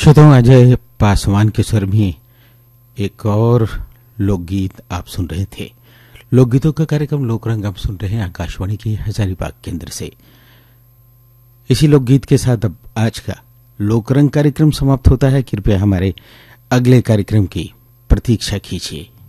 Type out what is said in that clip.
श्रोताओं, अजय पासवान के स्वर में एक और लोकगीत आप सुन रहे थे। लोकगीतों का कार्यक्रम लोकरंग आप सुन रहे हैं आकाशवाणी के हजारीबाग केंद्र से। इसी लोकगीत के साथ अब आज का लोकरंग कार्यक्रम समाप्त होता है। कृपया हमारे अगले कार्यक्रम की प्रतीक्षा कीजिए।